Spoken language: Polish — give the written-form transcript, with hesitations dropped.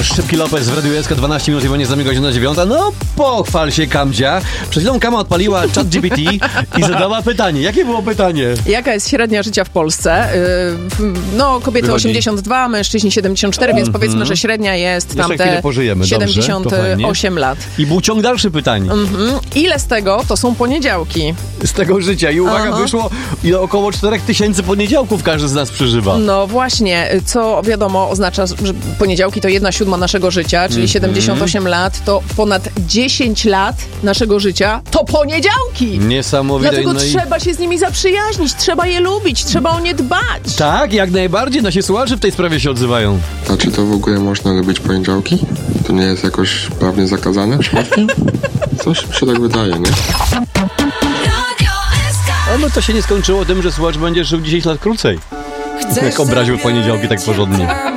Szybki Lopez w Radiu SK, 12 minut i będzie za mnie godzina 9. No pochwal się, Kamdzia. Przed chwilą Kama odpaliła ChatGPT i zadała pytanie. Jakie było pytanie? Jaka jest średnia życia w Polsce? No, kobiety Wychodzi 82, mężczyźni 74, więc powiedzmy, że średnia jest Jeszcze chwilę tamte pożyjemy, dobrze, 78 lat. I był ciąg dalszy pytań. Ile z tego to są poniedziałki? Z tego życia. I uwaga, wyszło ile około 4000 poniedziałków każdy z nas przeżywa. No właśnie, co wiadomo oznacza, że poniedziałki to 1/7 naszego życia, czyli 78 lat, to ponad 10 lat naszego życia to poniedziałki! Niesamowite. Dlatego No trzeba się z nimi zaprzyjaźnić, trzeba je lubić, trzeba o nie dbać. Tak, jak najbardziej. Nasi słuchacze w tej sprawie się odzywają. A czy to w ogóle można lubić poniedziałki? To nie jest jakoś prawnie zakazane przypadkiem? Coś mi się tak wydaje, nie? No to się nie skończyło tym, że słuchacz będzie żył 10 lat krócej. Jak obraził poniedziałki tak porządnie.